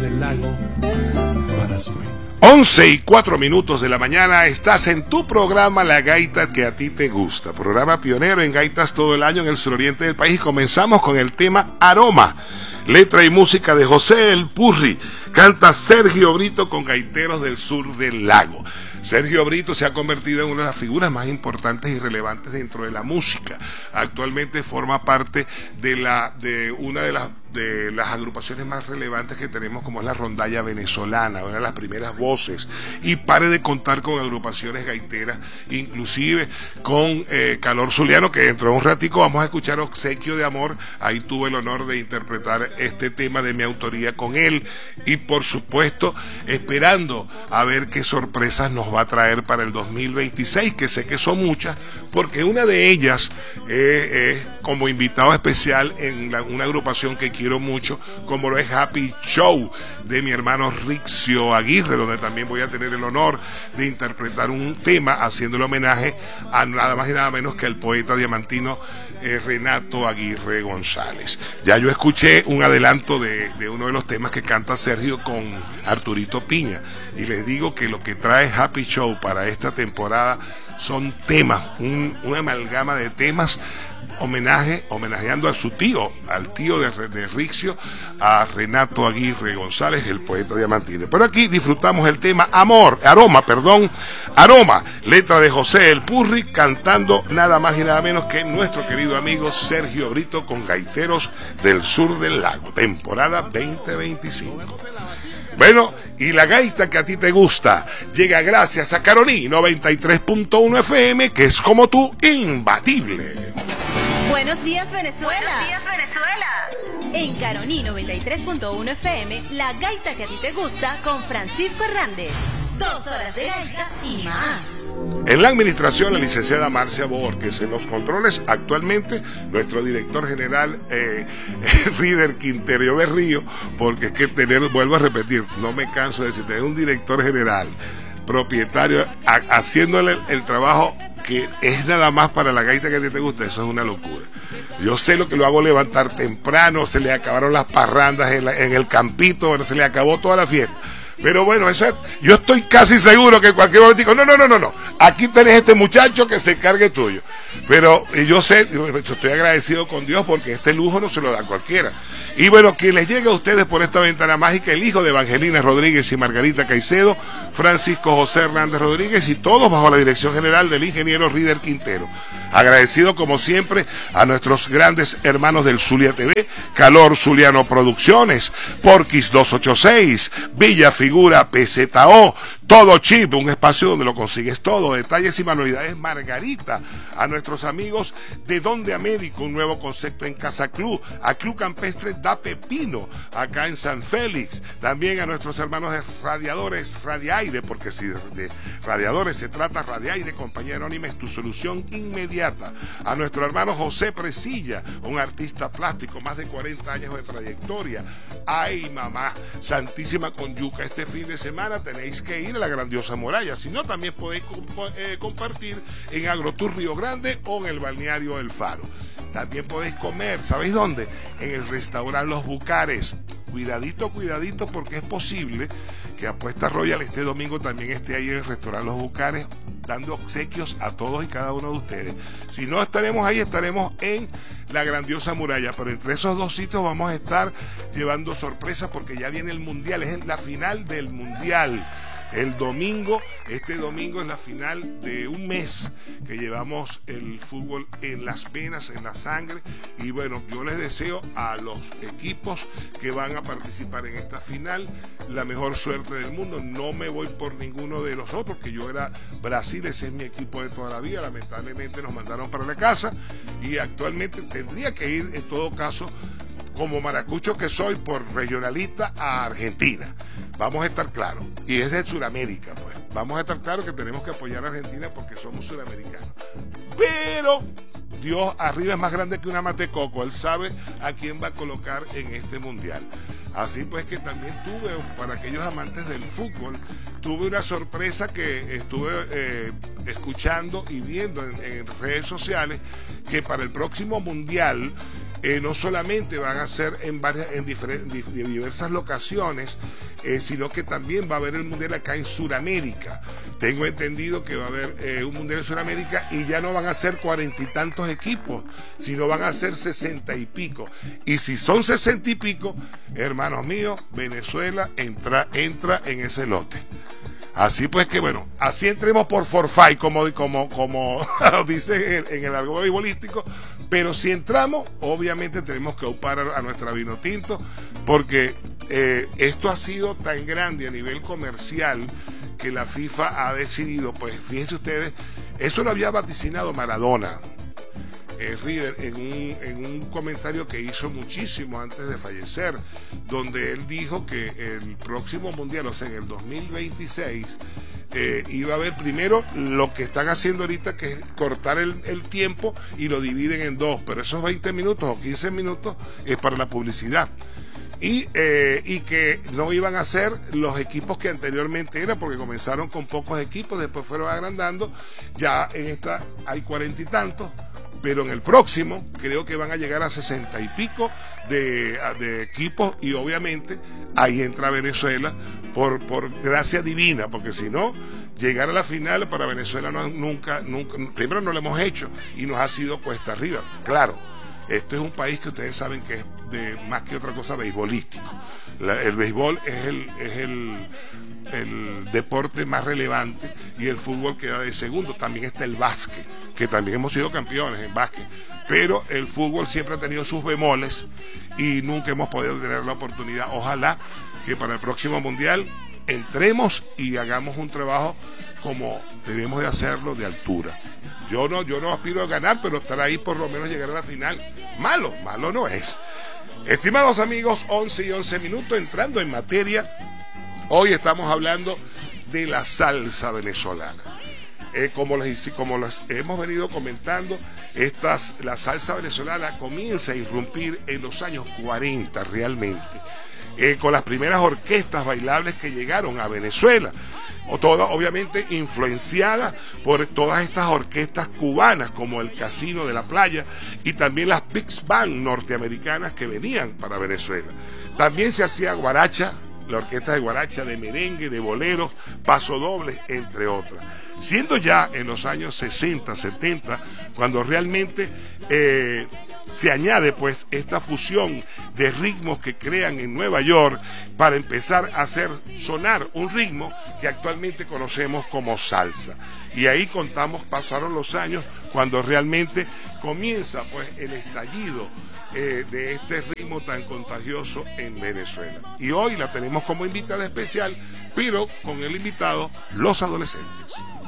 del Lago para su gente. 11:04 de la mañana, estás en tu programa La Gaita que a ti te gusta, programa pionero en gaitas todo el año en el suroriente del país. Comenzamos con el tema Aroma, letra y música de José El Purri, canta Sergio Brito con Gaiteros del Sur del Lago. Sergio Brito se ha convertido en una de las figuras más importantes y relevantes dentro de la música. Actualmente forma parte de una de las agrupaciones más relevantes que tenemos, como es la rondalla venezolana, una de las primeras voces, y pare de contar con agrupaciones gaiteras, inclusive con Calor Zuliano, que dentro de un ratico vamos a escuchar Obsequio de Amor. Ahí tuve el honor de interpretar este tema de mi autoría con él, y por supuesto esperando a ver qué sorpresas nos va a traer para el 2026, que sé que son muchas, porque una de ellas es como invitado especial en una agrupación que quiero mucho, como lo es Happy Show, de mi hermano Rixio Aguirre, donde también voy a tener el honor de interpretar un tema haciéndole homenaje a nada más y nada menos que al poeta diamantino Renato Aguirre González. Ya yo escuché un adelanto de uno de los temas que canta Sergio con Arturito Piña, y les digo que lo que trae Happy Show para esta temporada son temas, una amalgama de temas, homenajeando a su tío, al tío de Rixio, a Renato Aguirre González, el poeta diamantino. Pero aquí disfrutamos el tema Aroma, letra de José El Purri, cantando nada más y nada menos que nuestro querido amigo Sergio Brito con Gaiteros del Sur del Lago, temporada 2025. Bueno, y la gaita que a ti te gusta llega gracias a Caroní 93.1 FM, que es como tú, imbatible. Buenos días, Venezuela. Buenos días, Venezuela. En Caroní 93.1 FM, la gaita que a ti te gusta con Francisco Hernández. 2 horas de gaita y más. En la administración, la licenciada Marcia Borges. En los controles, actualmente, nuestro director general, Rider Quintero Berrío, porque es que vuelvo a repetir, no me canso de decir, tener un director general, propietario, haciéndole el trabajo que es nada más para la gaita que a ti te gusta, eso es una locura. Yo sé lo que lo hago levantar temprano, se le acabaron las parrandas en el campito, bueno, se le acabó toda la fiesta. Pero bueno, yo estoy casi seguro que cualquier momento digo, no, aquí tenés este muchacho que se cargue tuyo. Pero yo sé, yo estoy agradecido con Dios porque este lujo no se lo da cualquiera. Y bueno, que les llegue a ustedes por esta ventana mágica, el hijo de Evangelina Rodríguez y Margarita Caicedo, Francisco José Hernández Rodríguez, y todos bajo la dirección general del ingeniero Rider Quintero. Agradecido como siempre a nuestros grandes hermanos del Zulia TV, Calor Zuliano Producciones, Porquis 286, Villa Figura PZO, Todo Chip, un espacio donde lo consigues todo, detalles y manualidades Margarita, a nuestros amigos de Donde Américo, un nuevo concepto en Casa Club, a Club Campestre Da Pepino, acá en San Félix, también a nuestros hermanos de Radiadores Radiaire, porque si de radiadores se trata, Radiaire, compañía anónima, es tu solución inmediata. A nuestro hermano José Presilla, un artista plástico, más de 40 años de trayectoria. Ay, mamá, Santísima con yuca, este fin de semana tenéis que ir a la Grandiosa Muralla, si no también podéis compartir en Agrotour Río Grande o en el balneario El Faro. También podéis comer, ¿sabéis dónde? En el restaurante Los Bucares. Cuidadito, porque es posible que Apuesta Royal este domingo también esté ahí en el restaurante Los Bucares, dando obsequios a todos y cada uno de ustedes. Si no estaremos ahí, estaremos en la Grandiosa Muralla, pero entre esos dos sitios vamos a estar llevando sorpresas, porque ya viene el Mundial, es la final del Mundial. El domingo, este domingo es la final de un mes que llevamos el fútbol en las venas, en la sangre, y bueno, yo les deseo a los equipos que van a participar en esta final la mejor suerte del mundo. No me voy por ninguno de los otros, que yo era Brasil, ese es mi equipo de toda la vida, lamentablemente nos mandaron para la casa, y actualmente tendría que ir en todo caso, como maracucho que soy, por regionalista a Argentina. Vamos a estar claros, y es de Sudamérica, pues. Vamos a estar claros que tenemos que apoyar a Argentina porque somos sudamericanos. Pero Dios arriba es más grande que una matecoco, Él sabe a quién va a colocar en este mundial. Así pues que también tuve, para aquellos amantes del fútbol, tuve una sorpresa que estuve escuchando y viendo en redes sociales, que para el próximo mundial no solamente van a ser en diversas locaciones, sino que también va a haber el mundial acá en Sudamérica. Tengo entendido que va a haber un mundial en Sudamérica y ya no van a ser 40 y tantos equipos, sino van a ser 60 y pico. Y si son 60 y pico, hermanos míos, Venezuela entra en ese lote. Así pues que bueno, así entremos por forfait, como dice en el argot beisbolístico, pero si entramos, obviamente tenemos que aupar a nuestra Vinotinto, porque esto ha sido tan grande a nivel comercial que la FIFA ha decidido, pues fíjense ustedes, eso lo había vaticinado Maradona, Reader, en un comentario que hizo muchísimo antes de fallecer, donde él dijo que el próximo mundial, o sea, en el 2026, iba a haber primero lo que están haciendo ahorita, que es cortar el tiempo y lo dividen en dos, pero esos 20 minutos o 15 minutos es para la publicidad. Y que no iban a ser los equipos que anteriormente era, porque comenzaron con pocos equipos, después fueron agrandando, ya en esta hay 40 y tantos, pero en el próximo creo que van a llegar a 60 y pico de equipos, y obviamente ahí entra Venezuela por gracia divina, porque si no, llegar a la final para Venezuela nunca, primero no lo hemos hecho y nos ha sido cuesta arriba. Claro, esto es un país que ustedes saben que es de más que otra cosa beisbolístico. El béisbol es el deporte más relevante y el fútbol queda de segundo. También está el básquet, que también hemos sido campeones en básquet, pero el fútbol siempre ha tenido sus bemoles y nunca hemos podido tener la oportunidad. Ojalá que para el próximo mundial entremos y hagamos un trabajo como debemos de hacerlo, de altura. Yo no aspiro a ganar, pero estar ahí, por lo menos llegar a la final. Malo no es. Estimados amigos, 11 y 11 minutos, entrando en materia. Hoy estamos hablando de la salsa venezolana. Como les hemos venido comentando, la salsa venezolana comienza a irrumpir en los años 40 realmente, con las primeras orquestas bailables que llegaron a Venezuela, todas obviamente influenciadas por todas estas orquestas cubanas, como el Casino de la Playa y también las Big Band norteamericanas que venían para Venezuela. También se hacía guaracha, la orquesta de guaracha, de merengue, de boleros, pasodobles, entre otras. Siendo ya en los años 60, 70, cuando realmente se añade pues esta fusión de ritmos que crean en Nueva York para empezar a hacer sonar un ritmo que actualmente conocemos como salsa. Y ahí pasaron los años cuando realmente comienza pues el estallido de este ritmo tan contagioso en Venezuela. Y hoy la tenemos como invitada especial, pero con el invitado, los adolescentes.